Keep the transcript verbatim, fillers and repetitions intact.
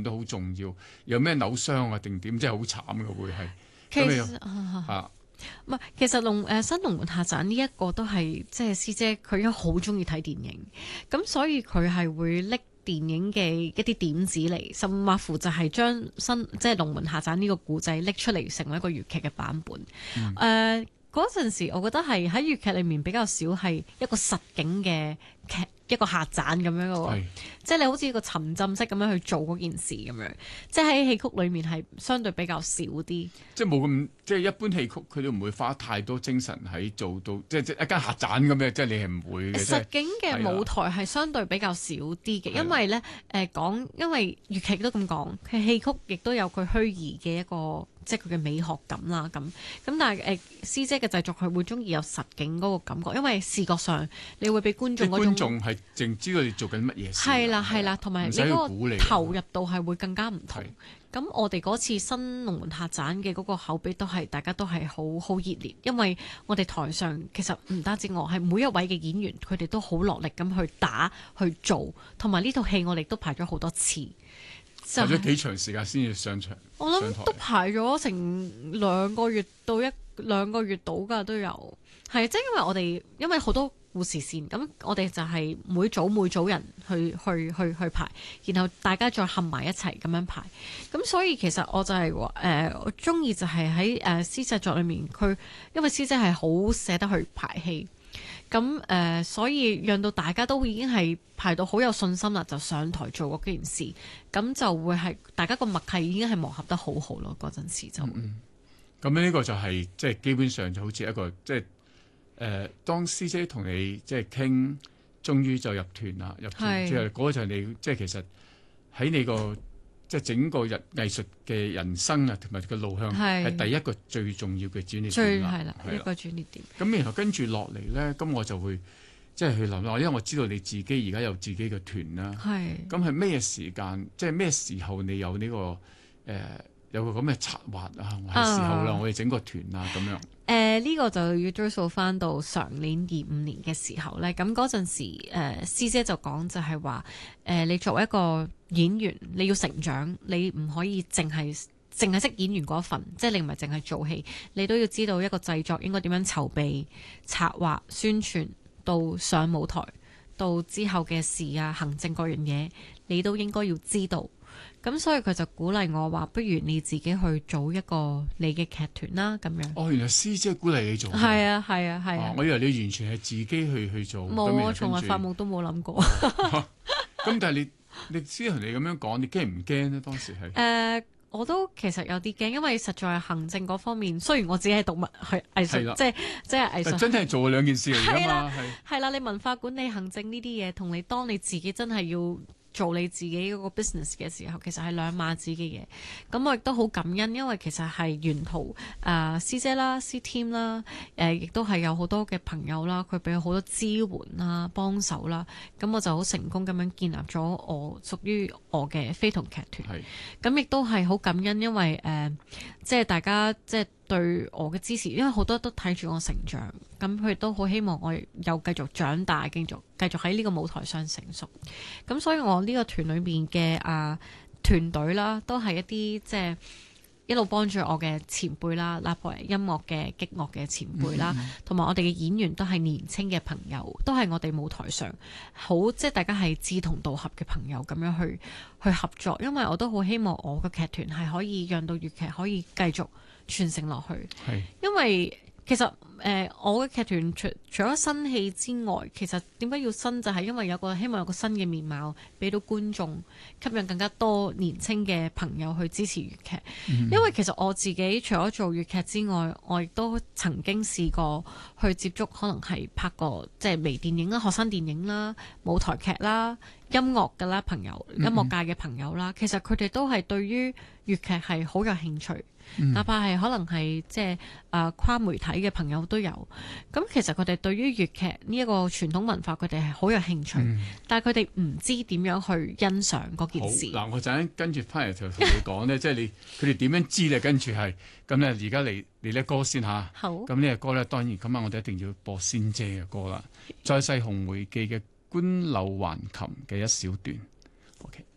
都好重要。有咩扭傷啊定點，真係好慘嘅會係。 其實啊， 唔係，其實龍誒新龍門客棧呢一個都係即係師姐佢都好中意睇電影，咁所以佢係會拎電影嘅一啲點子嚟，甚或乎就係將新即係龍門客棧呢個故仔拎出嚟成為一個粵劇嘅版本。誒、嗯呃嗰陣時，我覺得係喺粵劇裏面比較少係一個實景嘅劇，一個客棧咁樣嘅喎，即係你好似一個沉浸式咁樣去做嗰件事咁樣，即係喺戲曲裏面係相對比較少啲，即係冇咁即係一般戲曲佢都唔會花太多精神喺做到，即係即係一間客棧咁樣，即係你係唔會嘅。 實景嘅舞台係相對比較少啲嘅，因為咧誒講，因為粵劇都咁講，佢戲曲亦都有佢虛擬嘅一個。即係佢嘅美學感啦，咁咁但係誒、呃、師姐嘅製作佢會中意有實景嗰個感覺，因為視覺上你會俾觀眾嗰種觀眾係淨知道你做緊乜嘢事。 係啦係啦，同埋你嗰個投入度係會更加唔同。咁我哋嗰次新龍門客棧嘅嗰個口碑都係大家都係好好熱烈，因為我哋台上其實唔單止我係每一位嘅演員，佢哋都好落力咁去打去做，同埋呢套戲我哋都排咗好多次。 排咗幾長時間先至上場？ 我諗都排咗成兩個月到一兩個月到㗎都有，係即係因為我哋因為好多故事線，咁我哋就係每組每組人去去去去排，然後大家再合埋一齊咁樣排，咁所以其實我就係話誒，我中意就係喺誒師製作裏面，佢因為師姐係好捨得去排戲。咁誒、呃，所以讓到大家都已經係排到好有信心啦，就上台做嗰件事，咁就會係大家個默契已經係磨合得好好咯。嗰陣時就，咁、 嗯、呢個就係即係基本上就好似一個即係誒，當師姐同你即係傾，終於就入團啦，入團之後嗰個就係你即係其實喺你個。即係整個日藝術嘅人生啊，同埋個路向係第一個最重要嘅轉捩點啦。 係啦，一個轉捩點。 咁然後跟住落嚟咧，咁我就會即係去諗啦。因為我知道你自己而家有自己嘅團啦。係。咁係咩時間？即係咩時候你有呢、這個誒、呃、有個咁嘅策劃啊？係時候啦，我哋整個團啊咁樣。 誒、呃、呢、這個就要追溯翻到上年二五年嘅時候咧。咁嗰陣時，誒、呃、師姐就講就係話，誒、呃、你作為一個演員，你要成長，你唔可以淨係淨係識演員嗰一份，即係你唔係淨係做戲，你都要知道一個製作應該點樣籌備、策劃、宣傳，到上舞台，到之後嘅事啊、行政各樣嘢，你都應該要知道。咁所以佢就鼓勵我話，不如你自己去組一個你嘅劇團啦，咁樣。 哦，原來師姐鼓勵你做。 係啊，係啊，係啊、哦。 我以為你完全係自己去去做。 冇，我從來發夢都冇諗過。 咁、哦、但係你你師同你咁樣講，你驚唔驚呢？當時係。誒、 呃，我都其實有啲驚，因為實在行政嗰方面，雖然我自己係讀文係藝術，即係即係藝術。 真係做兩件事嚟㗎嘛？係。係啦，你文化管理、行政呢啲嘢，同你當你自己真係要做你自己嗰個 business 嘅時候，其實係兩碼子嘅嘢。咁我亦都好感恩，因為其實係沿途誒師姐啦、師 team 啦，誒亦都係有好多嘅朋友啦，佢俾好多支援啦、幫手啦。咁我就好成功咁樣建立咗我屬於我嘅非同劇團。咁亦都係好感恩，因為誒、呃、即係大家即係對我嘅支持，因為好多都睇住我成長，咁佢都好希望我又繼續長大，繼續繼續喺呢個舞台上成熟。咁所以我呢個團裏面嘅啊團隊啦，都係一啲即係一路幫助我嘅前輩啦，拉破音樂嘅擊樂嘅前輩啦，同、嗯、埋我哋嘅演員都係年青嘅朋友，都係我哋舞台上好即係大家係志同道合嘅朋友咁樣去去合作。因為我都好希望我嘅劇團係可以讓到粵劇可以繼續傳承落去，因為其實誒、呃、我嘅劇團除除咗新戲之外，其實點解要新就係、是、因為有個希望有個新嘅面貌俾到觀眾，吸引更加多年青嘅朋友去支持粵劇、嗯。因為其實我自己除咗做粵劇之外，我亦都曾經試過去接觸可能係拍過即係微電影啦、學生電影啦、舞台劇啦、音樂嘅啦朋友、音樂界嘅朋友啦、嗯，其實佢哋都係對於粵劇係好有興趣。嗯、哪怕係可能係即係誒跨媒體嘅朋友都有，咁其實佢哋對於粵劇呢一個傳統文化，佢哋係好有興趣，嗯、但係佢哋唔知點樣去欣賞嗰件事。 嗱，我陣間跟住翻嚟就同你講咧，即係你佢哋點樣知咧？跟住係咁咧，而家嚟嚟呢歌先吓。好。咁呢個歌咧，當然今晚我哋一定要播仙姐嘅歌啦，《再世紅梅記》嘅官柳還琴嘅一小段。OK。